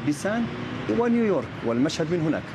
بيسان ونيويورك والمشهد من هناك.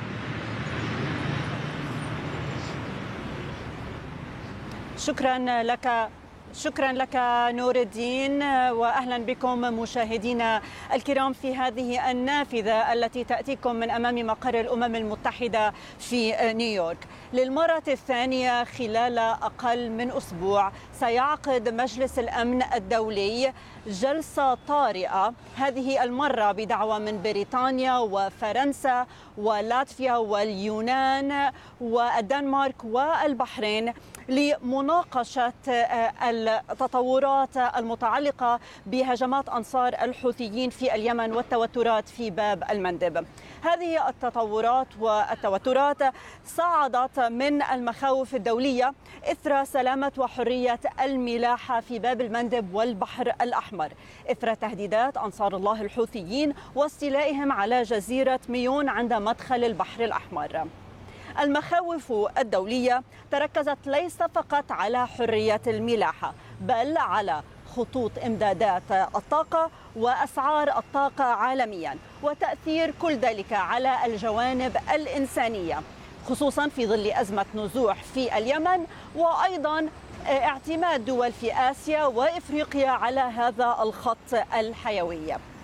شكرا لك نور الدين، وأهلا بكم مشاهدينا الكرام في هذه النافذة التي تأتيكم من أمام مقر الأمم المتحدة في نيويورك. للمرة الثانية خلال أقل من أسبوع سيعقد مجلس الأمن الدولي جلسة طارئة، هذه المرة بدعوة من بريطانيا وفرنسا ولاتفيا واليونان والدنمارك والبحرين لمناقشة التطورات المتعلقة بهجمات أنصار الحوثيين في اليمن والتوترات في باب المندب. هذه التطورات والتوترات صعدت من المخاوف الدولية إثر سلامة وحرية الملاحة في باب المندب والبحر الأحمر، إثر تهديدات أنصار الله الحوثيين واستيلائهم على جزيرة ميون عند مدخل البحر الأحمر. المخاوف الدولية تركزت ليس فقط على حرية الملاحة بل على خطوط إمدادات الطاقة وأسعار الطاقة عالميا، وتأثير كل ذلك على الجوانب الإنسانية خصوصا في ظل أزمة نزوح في اليمن، وأيضا اعتماد دول في آسيا وإفريقيا على هذا الخط الحيوي.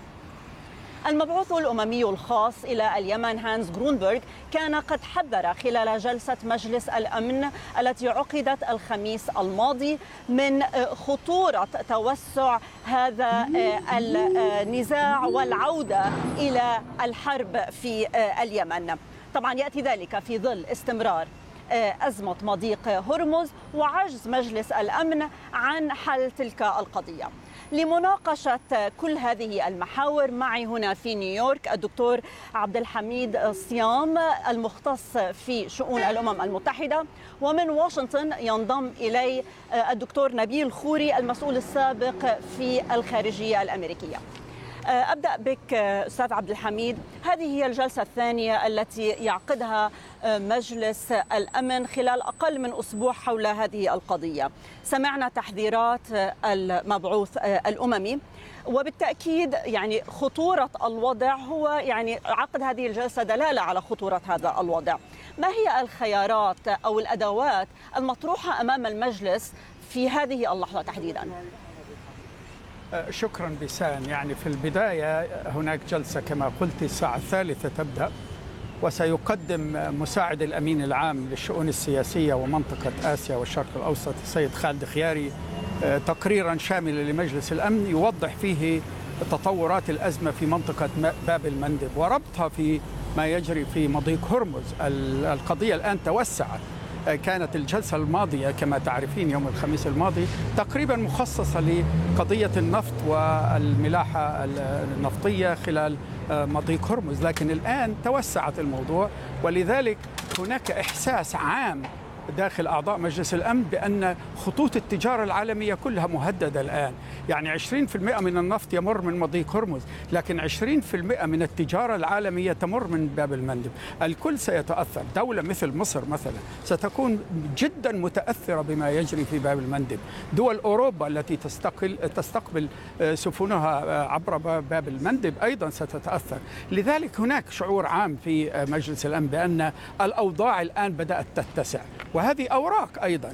المبعوث الأممي الخاص إلى اليمن هانس غرونبرغ كان قد حذر خلال جلسة مجلس الأمن التي عقدت الخميس الماضي من خطورة توسع هذا النزاع والعودة إلى الحرب في اليمن. طبعا يأتي ذلك في ظل استمرار أزمة مضيق هرمز وعجز مجلس الأمن عن حل تلك القضية. لمناقشة كل هذه المحاور معي هنا في نيويورك الدكتور عبد الحميد صيام المختص في شؤون الأمم المتحدة، ومن واشنطن ينضم إلي الدكتور نبيل خوري المسؤول السابق في الخارجية الأمريكية. أبدأ بك أستاذ عبد الحميد، هذه هي الجلسة الثانية التي يعقدها مجلس الأمن خلال أقل من أسبوع حول هذه القضية. سمعنا تحذيرات المبعوث الأممي، وبالتأكيد يعني خطورة الوضع هو يعني عقد هذه الجلسة دلالة على خطورة هذا الوضع. ما هي الخيارات أو الأدوات المطروحة أمام المجلس في هذه اللحظة تحديداً؟ شكرا بيسان. يعني في البداية هناك جلسة كما قلت الساعة 3 تبدأ، وسيقدم مساعد الأمين العام للشؤون السياسية ومنطقة آسيا والشرق الأوسط السيد خالد خياري تقريرا شاملا لمجلس الأمن يوضح فيه تطورات الأزمة في منطقة باب المندب وربطها في ما يجري في مضيق هرمز. القضية الآن توسعت. كانت الجلسة الماضية كما تعرفين يوم الخميس الماضي تقريبا مخصصة لقضية النفط والملاحة النفطية خلال مضيق هرمز، لكن الآن توسعت الموضوع، ولذلك هناك إحساس عام داخل أعضاء مجلس الأمن بأن خطوط التجارة العالمية كلها مهددة الآن. يعني 20% من النفط يمر من مضيق هرمز، لكن 20% من التجارة العالمية تمر من باب المندب. الكل سيتأثر. دولة مثل مصر مثلا ستكون جدا متأثرة بما يجري في باب المندب. دول أوروبا التي تستقبل سفنها عبر باب المندب أيضا ستتأثر. لذلك هناك شعور عام في مجلس الأمن بأن الأوضاع الآن بدأت تتسع، وهذه أوراق أيضا.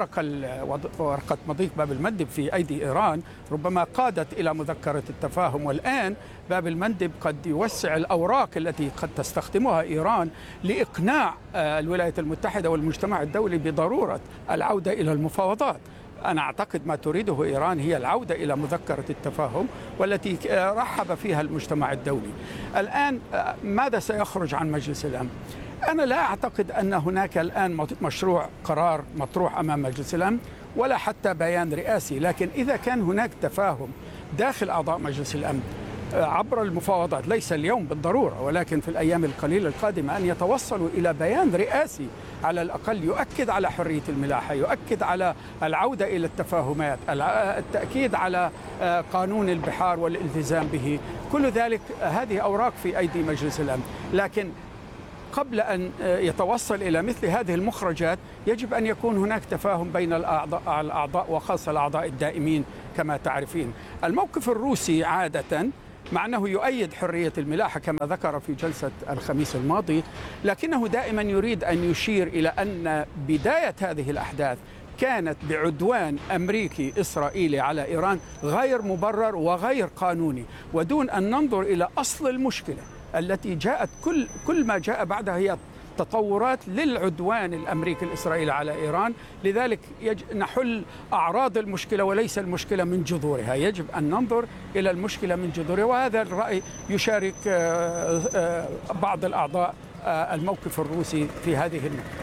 ورقة مضيق باب المندب في أيدي إيران ربما قادت إلى مذكرة التفاهم، والآن باب المندب قد يوسع الأوراق التي قد تستخدمها إيران لإقناع الولايات المتحدة والمجتمع الدولي بضرورة العودة إلى المفاوضات. أنا أعتقد ما تريده إيران هي العودة إلى مذكرة التفاهم والتي رحب فيها المجتمع الدولي. الآن ماذا سيخرج عن مجلس الأمن؟ أنا لا أعتقد أن هناك الآن مشروع قرار مطروح أمام مجلس الأمن ولا حتى بيان رئاسي، لكن إذا كان هناك تفاهم داخل أعضاء مجلس الأمن عبر المفاوضات، ليس اليوم بالضرورة ولكن في الأيام القليلة القادمة، أن يتوصلوا إلى بيان رئاسي على الأقل يؤكد على حرية الملاحة، يؤكد على العودة إلى التفاهمات، التأكيد على قانون البحار والالتزام به. كل ذلك هذه أوراق في أيدي مجلس الأمن، لكن قبل أن يتوصل إلى مثل هذه المخرجات يجب أن يكون هناك تفاهم بين الأعضاء وخاصة الأعضاء الدائمين. كما تعرفين الموقف الروسي عادة مع أنه يؤيد حرية الملاحة كما ذكر في جلسة الخميس الماضي، لكنه دائما يريد أن يشير إلى أن بداية هذه الأحداث كانت بعدوان أمريكي إسرائيلي على إيران غير مبرر وغير قانوني، ودون أن ننظر إلى أصل المشكلة التي جاءت. كل ما جاء بعدها هي تطورات للعدوان الأمريكي الإسرائيلي على إيران. لذلك نحل أعراض المشكلة وليس المشكلة من جذورها. يجب أن ننظر إلى المشكلة من جذورها، وهذا الرأي يشارك بعض الأعضاء الموقف الروسي في هذه النقطة.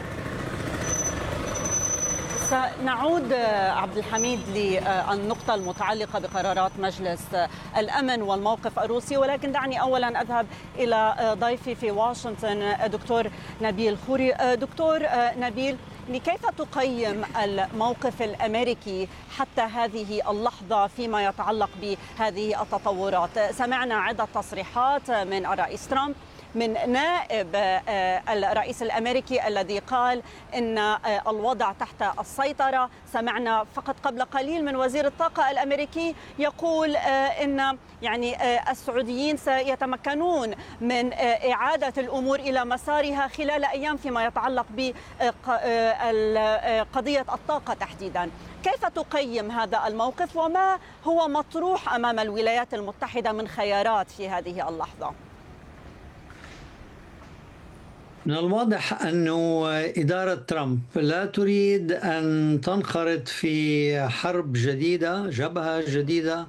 سنعود عبد الحميد للنقطة المتعلقة بقرارات مجلس الأمن والموقف الروسي، ولكن دعني أولا أذهب إلى ضيفي في واشنطن دكتور نبيل خوري. دكتور نبيل، كيف تقيم الموقف الأمريكي حتى هذه اللحظة فيما يتعلق بهذه التطورات؟ سمعنا عدة تصريحات من الرئيس ترامب، من نائب الرئيس الأمريكي الذي قال إن الوضع تحت السيطرة. سمعنا فقط قبل قليل من وزير الطاقة الأمريكي يقول إن السعوديين سيتمكنون من إعادة الأمور إلى مسارها خلال أيام فيما يتعلق بقضية الطاقة تحديدا. كيف تقيم هذا الموقف وما هو مطروح أمام الولايات المتحدة من خيارات في هذه اللحظة؟ من الواضح أن إدارة ترامب لا تريد أن تنخرط في حرب جديدة، جبهة جديدة،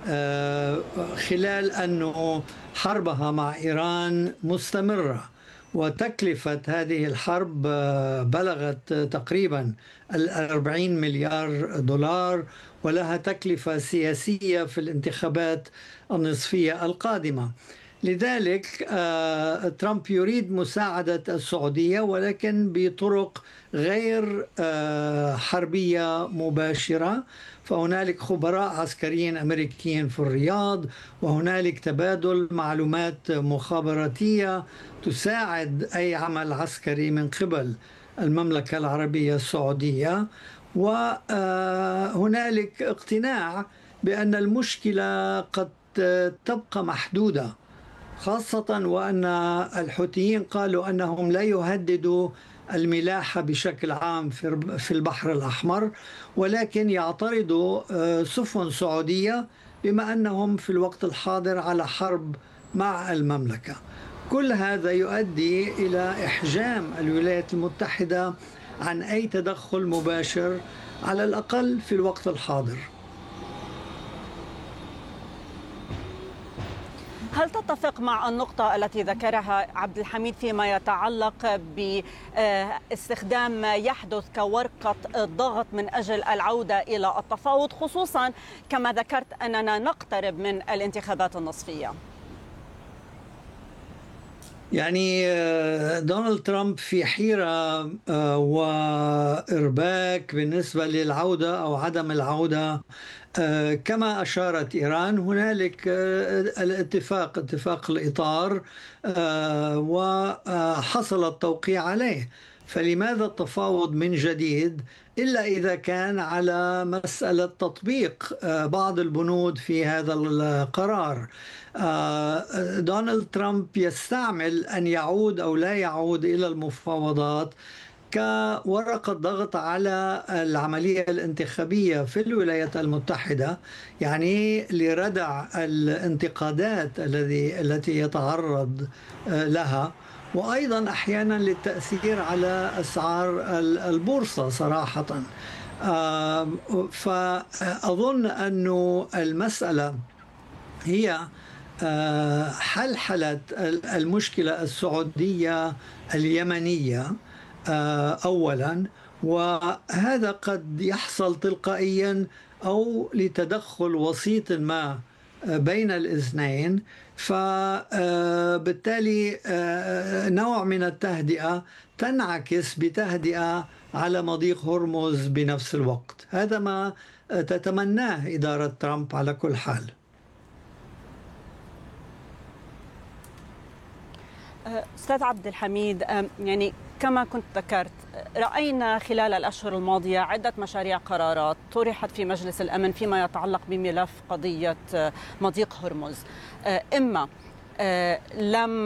خلال أنه حربها مع إيران مستمرة، وتكلفة هذه الحرب بلغت تقريبا 40 مليار دولار، ولها تكلفة سياسية في الانتخابات النصفية القادمة. لذلك ترامب يريد مساعدة السعودية، ولكن بطرق غير حربية مباشرة. فهنالك خبراء عسكريين أمريكيين في الرياض، وهنالك تبادل معلومات مخابراتية تساعد أي عمل عسكري من قبل المملكة العربية السعودية. وهنالك اقتناع بأن المشكلة قد تبقى محدودة، خاصة وأن الحوثيين قالوا أنهم لا يهددوا الملاحة بشكل عام في البحر الأحمر، ولكن يعترضوا سفن سعودية بما أنهم في الوقت الحاضر على حرب مع المملكة. كل هذا يؤدي إلى إحجام الولايات المتحدة عن أي تدخل مباشر على الأقل في الوقت الحاضر. هل تتفق مع النقطة التي ذكرها عبد الحميد فيما يتعلق باستخدام ما يحدث كورقة ضغط من أجل العودة إلى التفاوض، خصوصا كما ذكرت أننا نقترب من الانتخابات النصفية؟ دونالد ترامب في حيرة وإرباك بالنسبة للعودة أو عدم العودة. كما أشارت إيران، هنالك اتفاق الإطار وحصل التوقيع عليه، فلماذا التفاوض من جديد إلا إذا كان على مسألة تطبيق بعض البنود في هذا القرار؟ دونالد ترامب يستعمل أن يعود أو لا يعود إلى المفاوضات كورقة ضغط على العملية الانتخابية في الولايات المتحدة، لردع الانتقادات التي يتعرض لها، وأيضا أحيانا للتأثير على أسعار البورصة صراحة. فأظن أن المسألة هي حلحلة المشكلة السعودية اليمنية أولا، وهذا قد يحصل تلقائيا أو لتدخل وسيط ما بين الاثنين. فبالتالي نوع من التهدئة تنعكس بتهدئة على مضيق هرمز بنفس الوقت. هذا ما تتمناه إدارة ترامب على كل حال. أستاذ عبد الحميد، كما كنت ذكرت، رأينا خلال الأشهر الماضية عدة مشاريع قرارات طرحت في مجلس الأمن فيما يتعلق بملف قضية مضيق هرمز. إما لم